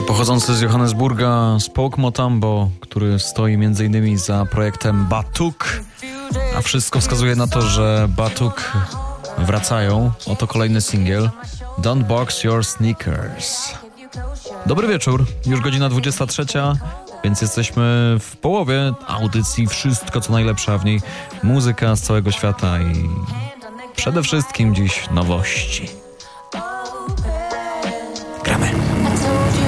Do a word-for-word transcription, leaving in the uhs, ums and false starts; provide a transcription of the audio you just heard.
Pochodzący z Johannesburga Spoke Motambo, który stoi między innymi za projektem Batuk, a wszystko wskazuje na to, że Batuk wracają. Oto kolejny singiel Don't Box Your Sneakers. Dobry wieczór, już godzina dwudziesta trzecia, więc jesteśmy w połowie audycji. Wszystko co najlepsze, a w niej muzyka z całego świata i przede wszystkim dziś nowości.